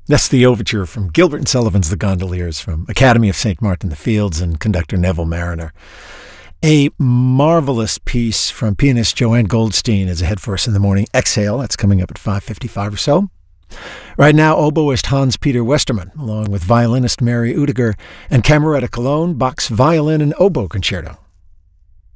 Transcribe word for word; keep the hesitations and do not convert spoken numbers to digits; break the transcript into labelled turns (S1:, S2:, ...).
S1: That's the overture from Gilbert and Sullivan's The Gondoliers from Academy of Saint Martin the Fields and conductor Neville Marriner. A marvelous piece from pianist Joanne Goldstein is ahead for us in the morning. Exhale, that's coming up at five fifty-five or so. Right now, oboist Hans-Peter Westermann, along with violinist Mary Udiger and Cameretta Cologne, Bach's Violin and Oboe Concerto